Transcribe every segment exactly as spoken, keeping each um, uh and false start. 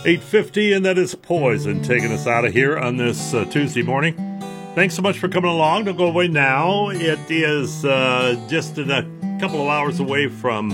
eight fifty, and that is Poison taking us out of here on this uh, Tuesday morning. Thanks so much for coming along. Don't go away now. It is uh, just in a couple of hours away from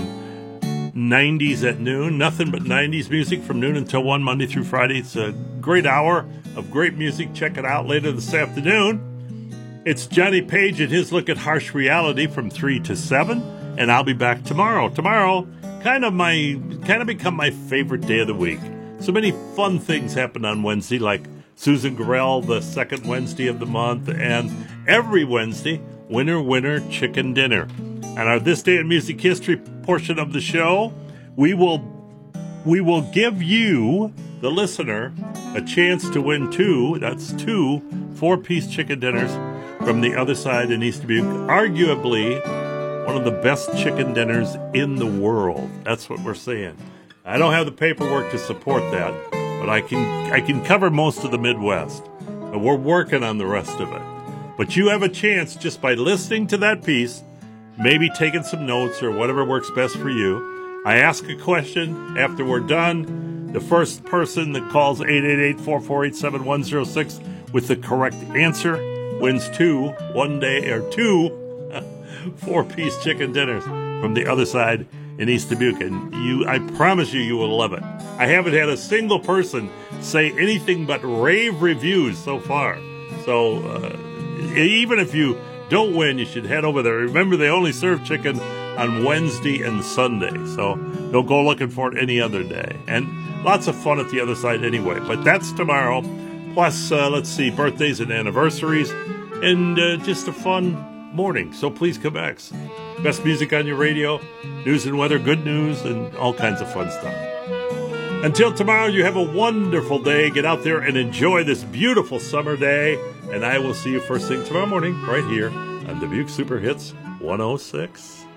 nineties at noon. Nothing but nineties music from noon until one, Monday through Friday. It's a great hour of great music. Check it out later this afternoon. It's Johnny Page and his look at harsh reality from three to seven, and I'll be back tomorrow. Tomorrow, kind of my, kind of become my favorite day of the week. So many fun things happen on Wednesday, like Susan Gorell, the second Wednesday of the month, and every Wednesday, Winner, Winner, Chicken Dinner. And our This Day in Music History portion of the show, we will, we will give you, the listener, a chance to win two, that's two, four-piece chicken dinners from the other side in East Dubuque. Arguably, one of the best chicken dinners in the world. That's what we're saying. I don't have the paperwork to support that, but I can I can cover most of the Midwest. And we're working on the rest of it. But you have a chance just by listening to that piece, maybe taking some notes or whatever works best for you. I ask a question after we're done. The first person that calls eight eight eight, four four eight, seven one zero six with the correct answer wins two one day or two four-piece chicken dinners from the other side in East Dubuque, and you, I promise you, you will love it. I haven't had a single person say anything but rave reviews so far. So uh, even if you don't win, you should head over there. Remember, they only serve chicken on Wednesday and Sunday, so don't go looking for it any other day. And lots of fun at the other side anyway. But that's tomorrow. Plus, uh, let's see, birthdays and anniversaries, and uh, just a fun morning. So please come back. Best music on your radio, news and weather, good news, and all kinds of fun stuff. Until tomorrow, you have a wonderful day. Get out there and enjoy this beautiful summer day. And I will see you first thing tomorrow morning right here on Dubuque Super Hits one oh six.